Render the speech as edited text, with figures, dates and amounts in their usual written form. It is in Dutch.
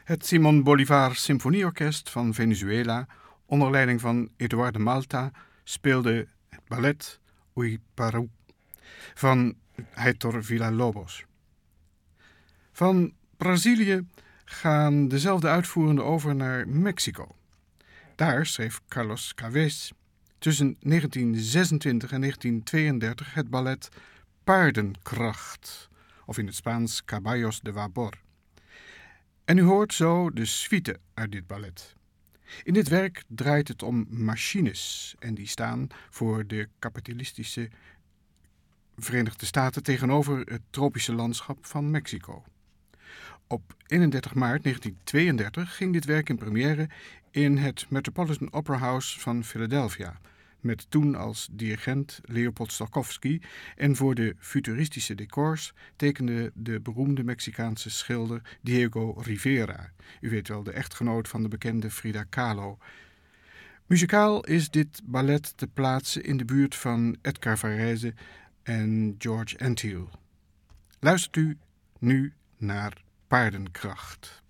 Het Simón Bolívar Symfonieorkest van Venezuela, onder leiding van Eduardo Malta, speelde het ballet Uy Paru van Heitor Villa-Lobos. Van Brazilië gaan dezelfde uitvoerenden over naar Mexico. Daar schreef Carlos Chavez tussen 1926 en 1932 het ballet Paardenkracht, of in het Spaans Caballos de Vapor. En u hoort zo de suite uit dit ballet. In dit werk draait het om machines en die staan voor de kapitalistische Verenigde Staten tegenover het tropische landschap van Mexico. Op 31 maart 1932 ging dit werk in première in het Metropolitan Opera House van Philadelphia, met toen als dirigent Leopold Stokowski, en voor de futuristische decors tekende de beroemde Mexicaanse schilder Diego Rivera. U weet wel, de echtgenoot van de bekende Frida Kahlo. Muzikaal is dit ballet te plaatsen in de buurt van Edgar Varese en George Antheil. Luistert u nu naar Paardenkracht.